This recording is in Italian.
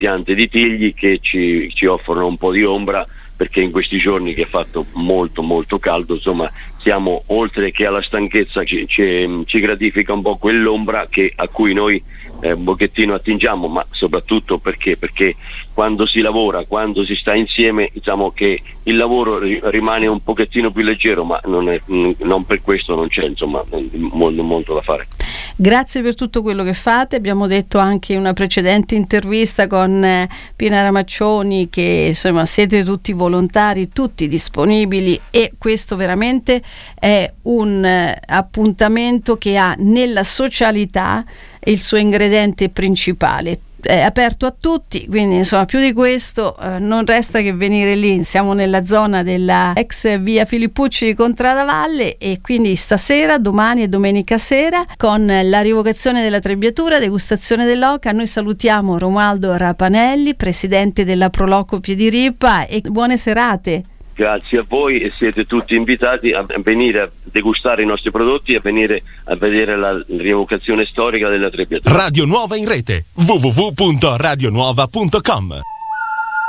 piante di tigli che ci offrono un po' di ombra, perché in questi giorni che è fatto molto molto caldo, insomma, siamo, oltre che alla stanchezza, ci gratifica un po' quell'ombra a cui noi un pochettino attingiamo, ma soprattutto perché quando si lavora, quando si sta insieme, diciamo che il lavoro rimane un pochettino più leggero, ma non per questo non c'è, insomma, molto da fare. Grazie per tutto quello che fate. Abbiamo detto anche in una precedente intervista con Pina Ramaccioni che insomma siete tutti volontari, tutti disponibili, e questo veramente è un appuntamento che ha nella socialità il suo ingrediente principale. È aperto a tutti, quindi insomma più di questo non resta che venire lì. Siamo nella zona della ex via Filippucci di Contrada Valle, e quindi stasera, domani e domenica sera, con la rievocazione della trebbiatura, degustazione dell'oca, noi salutiamo Romualdo Rapanelli, presidente della Proloco Piediripa, e buone serate. Grazie a voi, e siete tutti invitati a venire a degustare i nostri prodotti e a venire a vedere la rievocazione storica della trebbiatura. Radio Nuova in rete, www.radionuova.com.